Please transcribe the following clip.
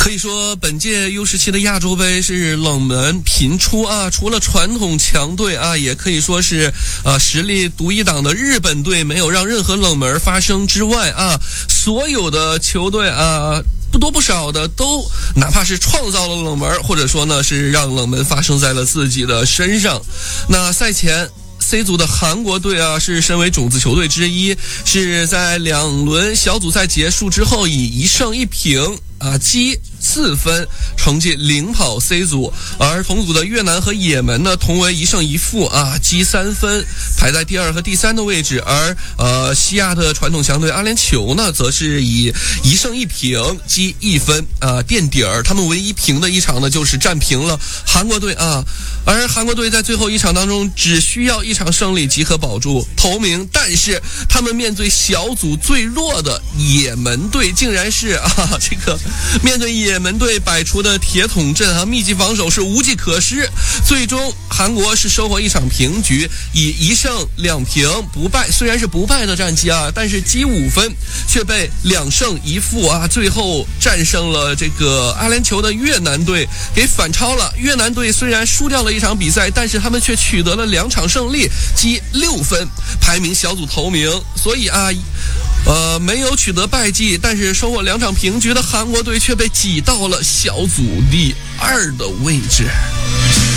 可以说本届 U17的亚洲杯是冷门频出啊，除了传统强队啊，也可以说是实力独一档的日本队没有让任何冷门发生之外啊，所有的球队啊不多不少的都哪怕是创造了冷门，或者说呢是让冷门发生在了自己的身上。那赛前C 组的韩国队啊，是身为种子球队之一，是在2轮小组赛结束之后以1胜1平积4分成绩领跑 C 组，而同组的越南和也门呢同为1胜1负积3分排在第2和第3的位置，而西亚的传统强队阿联酋呢则是以1胜1平积1分垫底儿，他们唯一平的一场呢就是战平了韩国队而韩国队在最后一场当中只需要1场胜利即可保住头名，但是他们面对小组最弱的也门队竟然是面对也门队摆出的铁桶阵密集防守是无计可施，最终韩国是收获一场平局，以1胜2平不败，虽然是不败的战绩但是积5分却被2胜1负最后战胜了这个阿联酋的越南队给反超了。越南队虽然输掉了一场比赛，但是他们却取得了2场胜利，积6分排名小组头名，所以没有取得败绩，但是收获2场平局的韩国队却被挤到了小组第2的位置。